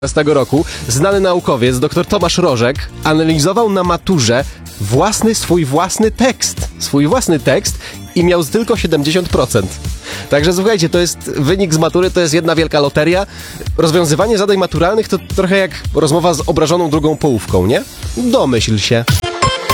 roku znany naukowiec dr Tomasz Rożek analizował na maturze swój własny tekst i miał tylko 70%. Także słuchajcie, to jest wynik z matury, to jest jedna wielka loteria. Rozwiązywanie zadań maturalnych to trochę jak rozmowa z obrażoną drugą połówką, nie? Domyśl się.